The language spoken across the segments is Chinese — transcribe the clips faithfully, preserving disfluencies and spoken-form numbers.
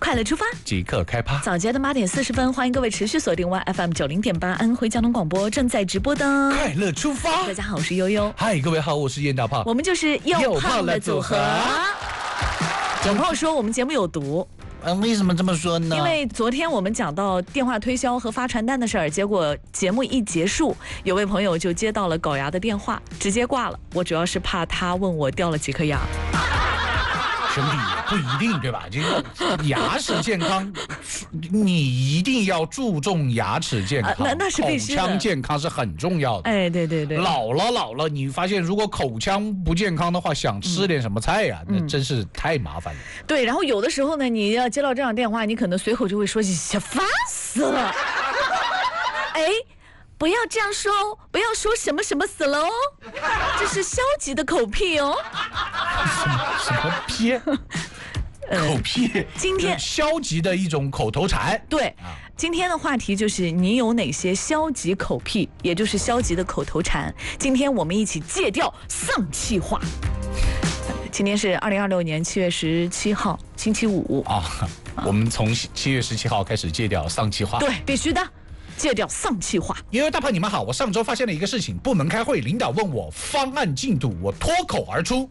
快乐出发， 即刻开趴。 早节的八点四十分，欢迎各位持续锁定 Y F M 九零点八安徽交通广播正在直播的快乐出发。 大家好，我是悠悠。 嗨，各位好，我是燕大胖。 我们就是又胖的组合。有朋友说我们节目有毒。 嗯，为什么这么说呢？ 因为昨天我们讲到电话推销和发传单的事儿，结果节目一结束，有位朋友就接到了狗牙的电话，直接挂了。我主要是怕他问我掉了几颗牙。 兄弟，不一定对吧？这个牙齿健康，你一定要注重牙齿健康，啊、 那那是必须的。 口腔健康是很重要的。 哎，对对对。 老了老了，你发现如果口腔不健康的话，想吃点什么菜呀、啊嗯，那真是太麻烦了。 对，然后有的时候呢，你要接到这样电话，你可能随口就会说起“烦死了”。哎。不要这样说哦，不要说什么什么死了哦，这是消极的口癖哦。 什么什么撇？口癖。今天消极的一种口头禅。 对，啊、今天的话题就是你有哪些消极口癖，也就是消极的口头禅。今天我们一起戒掉丧气话。今天是二零二六年七月十七号，星期五啊。 我们从七月十七号开始戒掉丧气话。 对，必须的。戒掉丧气话。 因为大胖你们好，我上周发现了一个事情，部门开会，领导问我方案进度，我脱口而出。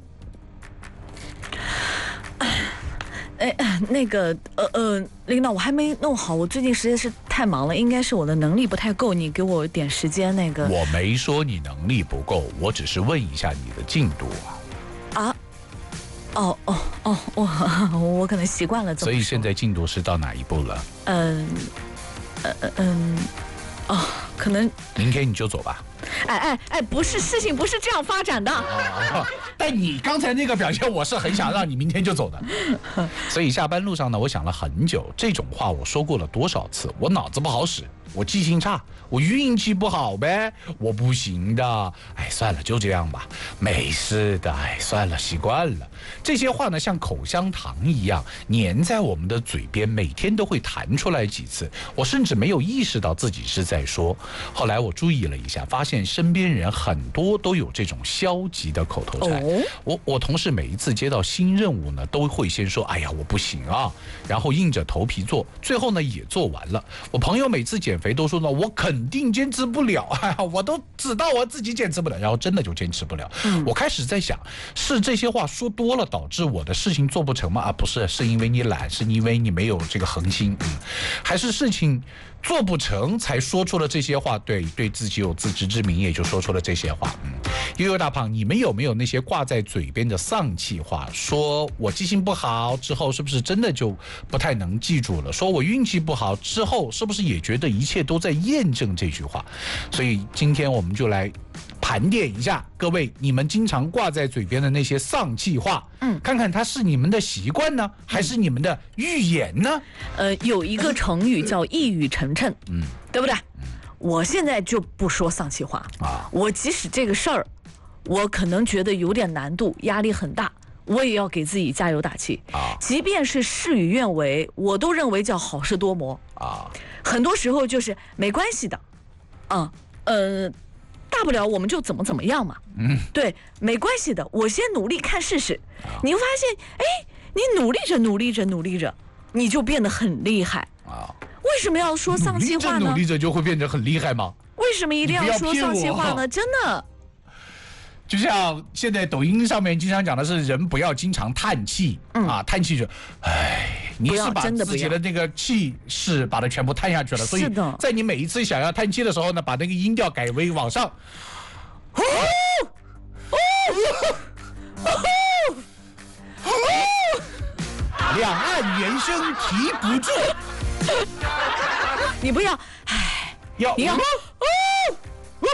哎，那个，呃呃，领导，我还没弄好，我最近实在是太忙了，应该是我的能力不太够，你给我点时间。那个， 我没说你能力不够，我只是问一下你的进度啊。 啊？哦哦哦，我我可能习惯了这么说。 所以现在进度是到哪一步了？ 嗯。呃嗯，哦，可能明天你就走吧。 哎哎哎，不是，事情不是这样发展的。 哦、但你刚才那个表现，我是很想让你明天就走的。所以下班路上呢，我想了很久，这种话我说过了多少次？我脑子不好使，我记性差，我运气不好呗，我不行的。哎，算了，就这样吧，没事的。哎，算了，习惯了。这些话呢，像口香糖一样粘在我们的嘴边，每天都会弹出来几次。我甚至没有意识到自己是在说。后来我注意了一下，发现身边人很多都有这种消极的口头禅。哦、我我同事每一次接到新任务呢，都会先说：“哎呀，我不行啊！”然后硬着头皮做，最后呢也做完了。我朋友每次减肥都说呢：“我肯定坚持不了。”哎呀，我都知道我自己坚持不了，然后真的就坚持不了。嗯、我开始在想，是这些话说多了导致我的事情做不成吗？啊，不是，是因为你懒，是因为你没有这个恒心，嗯，还是事情做不成才说出了这些话？对，对自己有自知之明，也就说出了这些话。嗯，悠悠大胖，你们有没有那些挂在嘴边的丧气话？说我记性不好之后，是不是真的就不太能记住了？说我运气不好之后，是不是也觉得一切都在验证这句话？所以今天我们就来盘点一下各位你们经常挂在嘴边的那些丧气话，嗯，看看它是你们的习惯呢，还是你们的预言呢？ 呃，有一个成语叫一语成谶，嗯，对不对？我现在就不说丧气话啊，我即使这个事儿，我可能觉得有点难度，压力很大，我也要给自己加油打气啊。即便是事与愿违，我都认为叫好事多磨啊。很多时候就是没关系的，啊，呃。大不了我们就怎么怎么样嘛，嗯，对，没关系的，我先努力看试试，啊、你会发现，哎，你努力着努力着努力着，你就变得很厉害啊。为什么要说丧气话呢？ 努力着努力着就会变得很厉害吗？ 为什么一定要说丧气话呢？真的。 就像现在抖音上面经常讲的是，人不要经常叹气、嗯、啊，叹气就，唉，你是把自己的那个气势把它全部叹下去了，所以在你每一次想要叹气的时候呢，把那个音调改为往上。哦哦哦哦、两岸猿声啼不住。 你不要，唉， 要你要。哦哦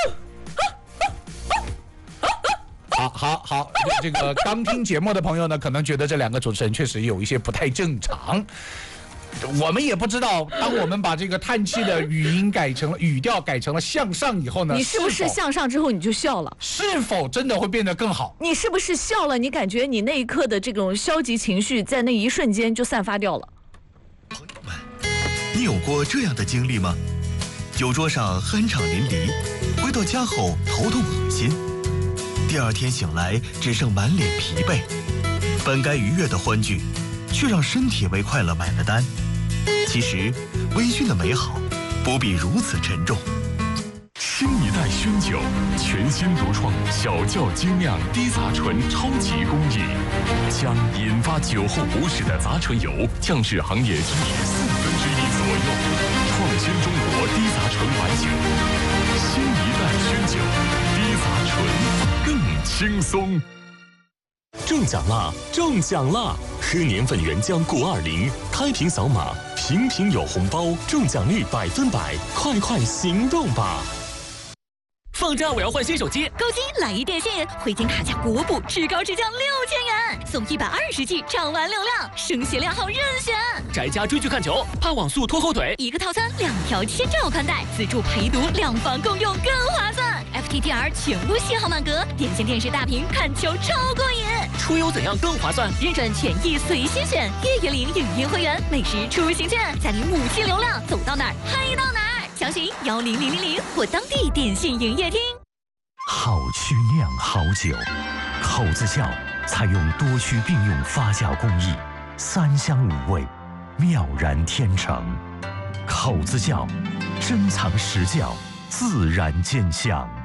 好好好，这个刚听节目的朋友呢，可能觉得这两个主持人确实有一些不太正常。我们也不知道，当我们把这个叹气的语音改成了语调改成了向上以后呢， 你是不是向上之后你就笑了？ 是否真的会变得更好？ 你是不是笑了？你感觉你那一刻的这种消极情绪在那一瞬间就散发掉了？ 朋友们，你有过这样的经历吗？酒桌上酣畅淋漓，回到家后头痛恶心，第二天醒来只剩满脸疲惫。本该愉悦的欢聚， 却让身体为快乐买了单。其实，微醺的美好不必如此沉重。 新一代熏酒，全新独创小窖精酿低杂醇超级工艺，将引发酒后不适的杂醇油降至行业均值四分之一左右，创新中国低杂醇白酒。新一代熏酒，低杂醇更轻松。中奖啦！中奖啦！喝年份原浆谷二零，开瓶扫码，瓶瓶有红包，中奖率百分百，快快行动吧！ 放假我要换新手机， 购机来一电信，回金卡价国补至高至降六千元，送一百二十 G 畅玩流量，升鞋量号任选。 宅家追剧看球，怕网速拖后腿， 一个套餐两条千兆宽带，自助陪读，两房共用更划算。F T T R 全部信号满格，电信电视大屏看球超过瘾。 出游怎样更划算？ 认准权益随心选，月月零影音会员，每时出行券，在你母亲流量，走到哪儿嗨到哪儿。详询幺零零零零或当地电信营业厅。 好曲酿好酒，口子窖采用多区并用发酵工艺，三香五味，妙然天成。口子窖珍藏实窖，自然见香。